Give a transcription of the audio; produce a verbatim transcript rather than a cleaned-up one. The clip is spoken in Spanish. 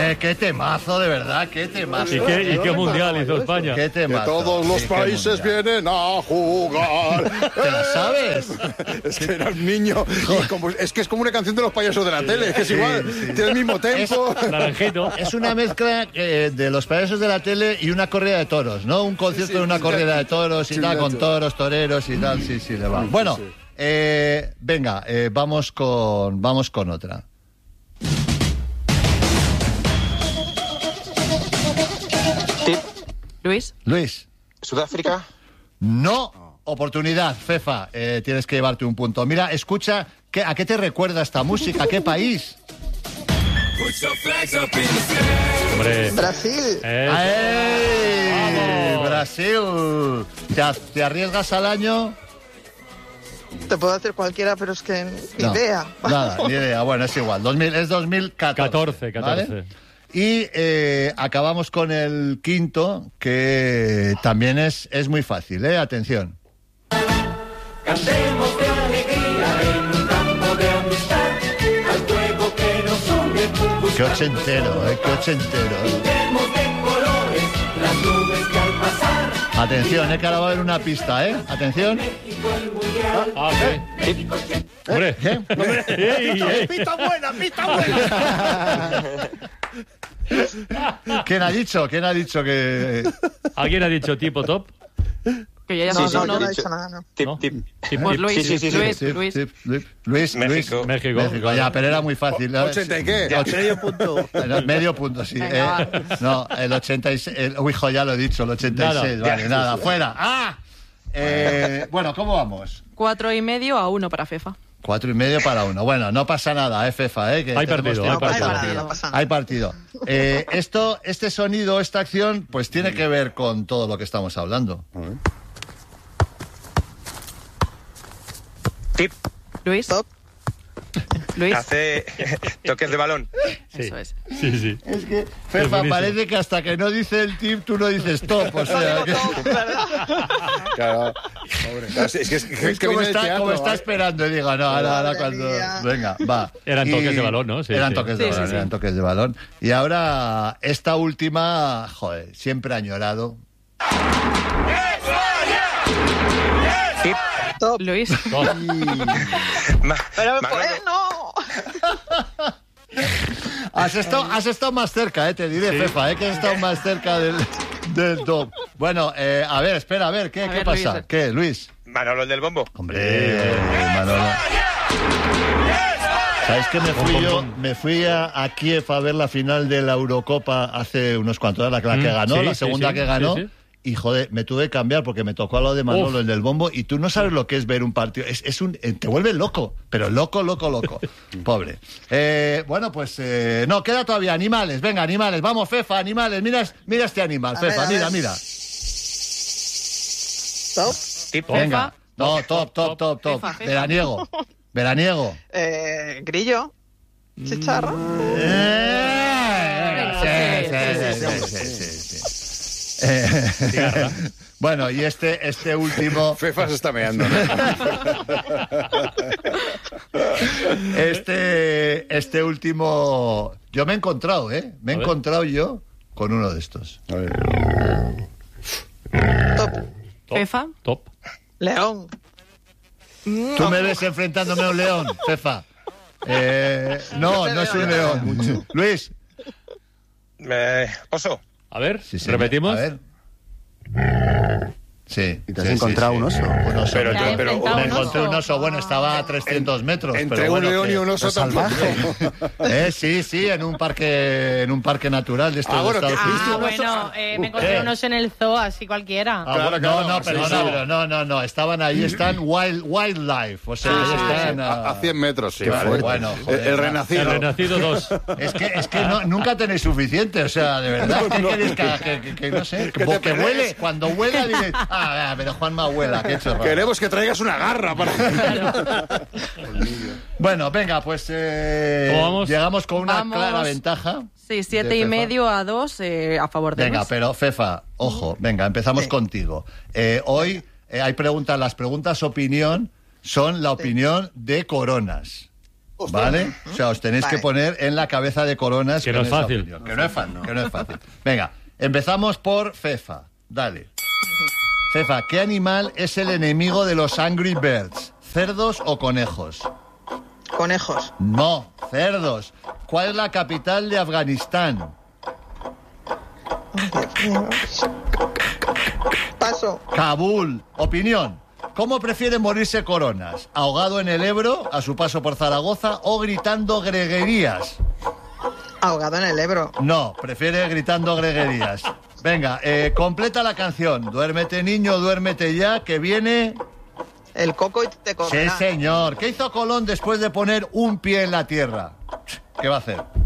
Hombre, qué temazo, de verdad, qué temazo. ¿Y qué, y qué mundial hizo España? Qué temazo. Que todos los sí, países vienen a jugar. ¿Te la sabes? Es que era un niño. Y como, es que es como una canción de los payasos de la tele. Es que es sí, igual. Sí. Tiene el mismo tempo. Es, naranjito. Es una mezcla eh, de los payasos de la tele y una corrida de toros, ¿no? Un concierto Sí, de una sí, corrida sí. de toros y Sí, tal, sí, con sí. toros, toreros y tal. Sí, sí, le va. Bueno, sí. eh, venga, eh, vamos con, vamos con otra. Tip. Luis. Luis. Sudáfrica. No, oportunidad, Fefa, eh, tienes que llevarte un punto. Mira, escucha, ¿qué, ¿a qué te recuerda esta música? ¿A qué país? Hombre. Brasil. Eso. ¡Ay! ¡Vamos! Brasil. ¿Te, a- te arriesgas al año? Te puedo hacer cualquiera, pero es que ni No, idea. Nada, ni idea. Bueno, es igual. dos mil, es dos mil catorce. catorce, catorce. ¿vale? Y eh, acabamos con el quinto, que también es, es muy fácil, ¿eh? Atención. Cantemos de alegría en un campo de amistad, al fuego que nos une. Qué ochentero, ¿eh? Qué ochentero. Pintemos de colores las nubes que al pasar. Atención, ¿eh? Que ahora va a haber una pista, ¿eh? Atención. Ah, sí. Tip. Hombre. ¿Qué? Ey, ey. ¡Pista buena, pista buena! ¿Quién ha dicho? ¿Quién ha dicho que...? ¿Alguien ha dicho tipo top? Que yo ya Sí, no, sí, no, No, no. yo no he dicho. dicho nada, no. Tip, ¿No? tip. Tip, Pues tip. Luis, Sí, sí, sí, sí. Luis, Tip, Luis. tip, Luis, Luis, México. Luis. México. México, ya, pero era muy fácil. ¿ochenta y qué? Ocho- Medio punto. Bueno, medio punto, sí. Venga, eh. No, el ochenta y seis... El, uy, hijo, ya lo he dicho, el ochenta y seis. Nada. Vale, nada, fuera. ¡Ah! Eh, bueno, ¿cómo vamos? Cuatro y medio a uno para Fefa. Cuatro y medio para uno. Bueno, no pasa nada, eh, Fefa, eh, que Hay tenemos partido, tiempo. hay Hay partido. partido, no pasa nada. Hay partido. Eh, esto, este sonido, esta acción, pues tiene que ver con todo lo que estamos hablando. Tip. Luis. Top. Luis. Hace toques de balón. Sí. Eso es. Sí, sí. Es que, Es Fefa, buenísimo. parece que hasta que no dice el tip, tú no dices top. O sea, que, Claro. Pobre. Es que, es que, es que, es como, viene del está, teatro, como está ¿vale? esperando y digo, no, ahora, ahora Madre cuando... mía. Venga, va. Eran Y- toques de balón, ¿no? Sí, eran sí. toques de Sí, sí, balón, sí. eran toques de balón. Y ahora, esta última, joder, siempre añorado. Tip. Top. Luis. Top. Ma- Pero, Manolo. pues, no. Has estado, has estado más cerca, eh, te diré, Sí. Fefa, eh, que has estado más cerca del, del top. Bueno, eh, a ver, espera, a ver, ¿qué, A qué ver, pasa? Luis. ¿Qué, Luis? Manolo, el del bombo. Hombre, Manolo. ¿Sabes que me fui yo? Me fui a, a Kiev a ver la final de la Eurocopa hace unos cuantos años, la, la que Mm, ganó, sí, la sí, segunda sí, que ganó. sí, sí. Y joder, me tuve que cambiar porque me tocó a lo de Manolo, Uf. el del bombo, y tú no sabes lo que es ver un partido. Es, es un, eh, te vuelve loco, pero loco, loco, loco. Pobre. Eh, bueno, pues eh, no, queda todavía animales. Venga, animales, vamos, Fefa, animales. Mira, mira este animal, A Fefa, ver, a mira, ver. mira. Top. Tip. Venga. No, top, top, top, top. Fefa, Fefa. Veraniego. Veraniego. Eh, grillo. Chicharra. Eh, sí, sí, sí, sí, sí, sí, sí. Eh, bueno, y este, este último, Fefa se está meando. este, este último, yo me he encontrado, ¿eh? Me he A ver. encontrado yo con uno de estos. Top. Top. Fefa. Top. León. Tú me ves enfrentándome a un león, Fefa. Eh, no, no es un león. Luis. Eh, oso. A ver, Sí, señor. repetimos. A ver. Sí. ¿Y te has sí, encontrado sí, un sí. oso? Un oso. Pero- me- pero- pero- me un encontré oso. un oso. Bueno, estaba a trescientos metros. Entre pero un bueno, león que- y un oso tampoco. Eh, sí, sí, en un parque, en un parque natural de estos Ah, bueno, de Estados que- Unidos. Ah, bueno, eh, me encontré ¿Qué? unos en el zoo, así cualquiera. Ah, Claro, bueno, claro, no, no, sí, perdona, sí. pero no, no, no, estaban ahí, están wild, wildlife, o sea, ahí están... A, a cien metros, sí. Claro, fuerte. bueno, el, joder, el no. renacido. El renacido dos. Es que, es que no, nunca tenéis suficiente, o sea, de verdad, ¿qué queréis que, que, que- que no sé? Que Que, te que pelees. huele, cuando huela dices, ah, ah, pero Juanma huela, qué chorrada. Queremos que traigas una garra para... Bueno, venga, pues eh, ¿Cómo vamos? llegamos con una Vamos. clara ventaja. Sí, siete de y Fefa. medio a dos eh, a favor de Venga, Luis. pero Fefa, ojo, venga, empezamos Sí. contigo. Eh, hoy eh, hay preguntas, las preguntas opinión son la opinión de Coronas. ¿Vale? O sea, os tenéis Vale. que poner en la cabeza de Coronas. Que no con es esa fácil. opinión. Que no es fácil, que no es fácil. Venga, empezamos por Fefa. Dale. Fefa, ¿qué animal es el enemigo de los Angry Birds? ¿Cerdos o conejos? Conejos. No, cerdos. ¿Cuál es la capital de Afganistán? Paso. Kabul. Opinión. ¿Cómo prefiere morirse Coronas? ¿Ahogado en el Ebro, a su paso por Zaragoza, o gritando greguerías? Ahogado en el Ebro. No, prefiere gritando greguerías. Venga, eh, completa la canción. Duérmete, niño, duérmete ya, que viene... El coco y te Sí, comerá. señor. ¿Qué hizo Colón después de poner un pie en la tierra? ¿Qué va a hacer?